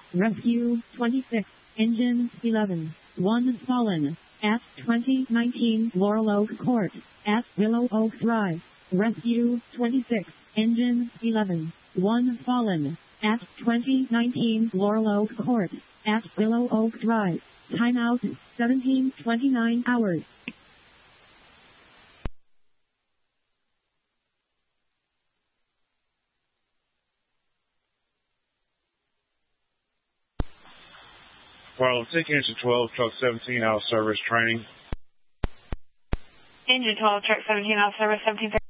Rescue 26, Engine 11, 1 fallen, at 2019 Laurel Oak Court, at Willow Oak Drive. Rescue 26, Engine 11, 1 fallen, at 2019 Laurel Oak Court, at Willow Oak Drive. Timeout 17:29 hours. Well, take Engine 12, Truck 17 out of service training. Engine 12, Truck 17 out of service, 17.